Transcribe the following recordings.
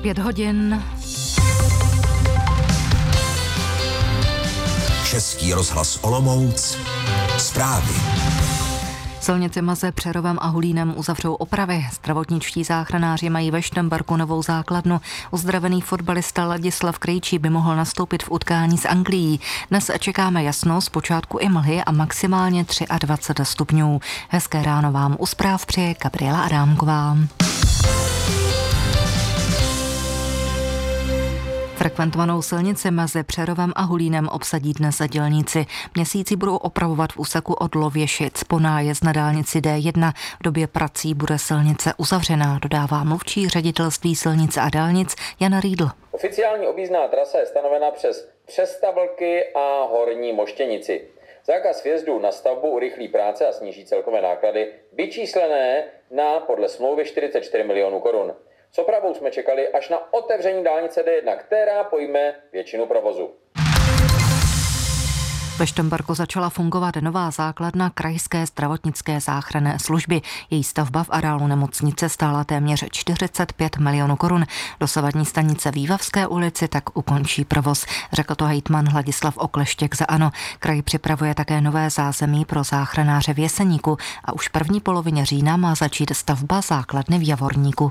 5 hodin. Český rozhlas Olomouc. Zprávy. Silnici mezi Přerovem a Hulínem uzavřou opravy. Zdravotničtí záchranáři mají ve Štramberku novou základnu. Uzdravený fotbalista Ladislav Krejčí by mohl nastoupit v utkání s Anglií. Dnes čekáme jasno, zpočátku i mlhy a maximálně 23 stupňů. Hezké ráno vám u zpráv přeje Gabriela Adámková. Frekventovanou silnici mezi Přerovem a Hulínem obsadí dnes dělníci. Měsíci budou opravovat v úseku od Lověšic po nájezd na dálnici D1. V době prací bude silnice uzavřená, dodává mluvčí ředitelství silnice a dálnic Jana Riedl. Oficiální objízdná trasa je stanovena přes Přestavlky a Horní Moštěnici. Zákaz vjezdu na stavbu urychlí práce a sníží celkové náklady, vyčíslené na podle smlouvy 44 milionů korun. S opravou jsme čekali až na otevření dálnice D1, která pojme většinu provozu. Ve Štramberku začala fungovat nová základna krajské zdravotnické záchranné služby. Její stavba v areálu nemocnice stála téměř 45 milionů korun. Dosavadní stanice v Jívavské ulici tak ukončí provoz, řekl to hejtman Ladislav Okleštěk za ANO. Kraj připravuje také nové zázemí pro záchranáře v Jeseníku a už v první polovině října má začít stavba základny v Javorníku.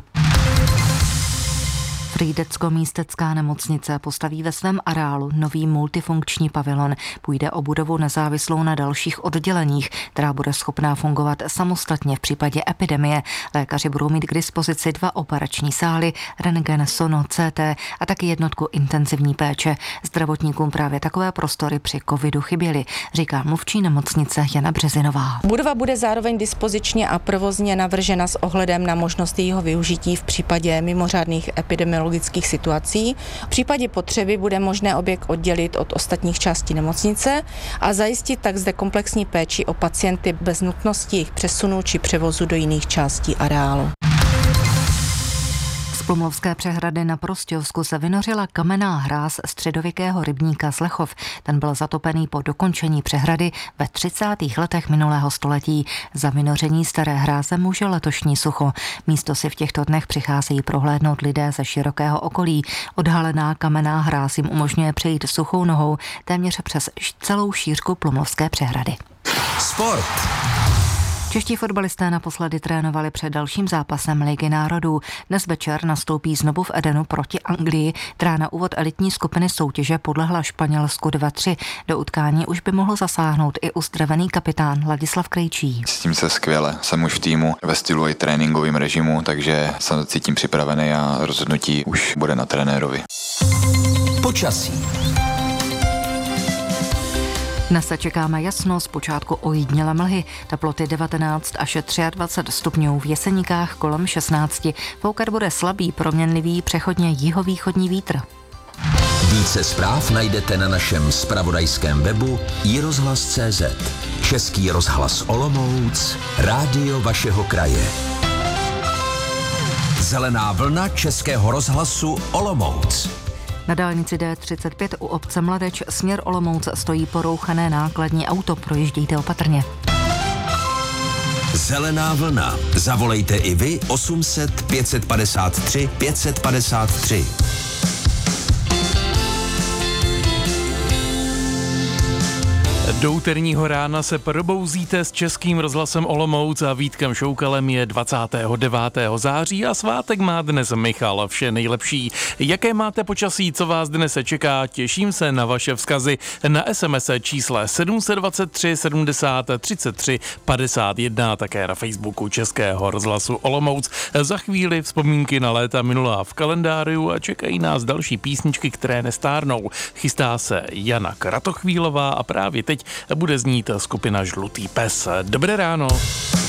Frýdecko-místecká nemocnice postaví ve svém areálu nový multifunkční pavilon. Půjde o budovu nezávislou na dalších odděleních, která bude schopná fungovat samostatně v případě epidemie. Lékaři budou mít k dispozici 2 operační sály, rentgen, sono, CT a taky jednotku intenzivní péče. Zdravotníkům právě takové prostory při covidu chyběly, říká mluvčí nemocnice Jana Březinová. Budova bude zároveň dispozičně a provozně navržena s ohledem na možnost jejího využití v případě mimořádných epidemiologických situací. V případě potřeby bude možné objekt oddělit od ostatních částí nemocnice a zajistit tak zde komplexní péči o pacienty bez nutnosti jejich přesunu či převozu do jiných částí areálu. Z Plumlovské přehrady na Prostějovsku se vynořila kamenná hráz středověkého rybníka z Lechov. Ten byl zatopený po dokončení přehrady ve 30. letech minulého století. Za vynoření staré hráze může letošní sucho. Místo si v těchto dnech přicházejí prohlédnout lidé ze širokého okolí. Odhalená kamenná hráz jim umožňuje přejít suchou nohou téměř přes celou šířku Plumlovské přehrady. Sport. Čeští fotbalisté naposledy trénovali před dalším zápasem Ligy národů. Dnes večer nastoupí znovu v Edenu proti Anglii, která na úvod elitní skupiny soutěže podlehla Španělsku 2-3. Do utkání už by mohl zasáhnout i uzdravený kapitán Ladislav Krejčí. Cítím se skvěle, jsem už v týmu ve stylu i tréninkovým režimu, takže se cítím připravený a rozhodnutí už bude na trenérovi. Počasí. Dnes se čekáme jasno, zpočátku ojedinělé mlhy, teploty 19 až 23 stupňů, v Jeseníkách kolem 16. Foukat bude slabý, proměnlivý, přechodně jihovýchodní vítr. Více zpráv najdete na našem zpravodajském webu iRozhlas.cz. Český rozhlas Olomouc, rádio vašeho kraje. Zelená vlna Českého rozhlasu Olomouc. Na dálnici D35 u obce Mladeč směr Olomouc stojí porouchané nákladní auto, projíždějte opatrně. Zelená vlna. Zavolejte i vy 800 553 553. Do úterního rána se probouzíte s Českým rozhlasem Olomouc a Vítkem Šoukalem. Je 29. září a svátek má dnes Michal. Vše nejlepší. Jaké máte počasí, co vás dnes čeká? Těším se na vaše vzkazy na SMS čísle 723 70 33 51, také na Facebooku Českého rozhlasu Olomouc. Za chvíli vzpomínky na léta minulá v kalendáriu a čekají nás další písničky, které nestárnou. Chystá se Jana Kratochvílová a právě teď bude znít skupina Žlutý pes. Dobré ráno.